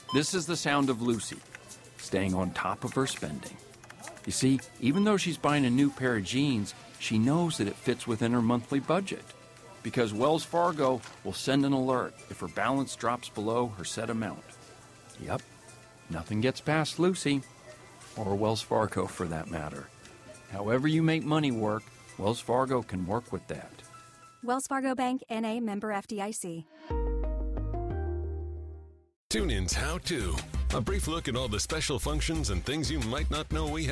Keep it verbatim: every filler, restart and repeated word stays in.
This is the sound of Lucy, staying on top of her spending. You see, even though she's buying a new pair of jeans, she knows that it fits within her monthly budget. Because Wells Fargo will send an alert if her balance drops below her set amount. Yep, nothing gets past Lucy, or Wells Fargo for that matter. However you make money work, Wells Fargo can work with that. Wells Fargo Bank, N A, member F D I C. TuneIn's How To. A brief look at all the special functions and things you might not know we have.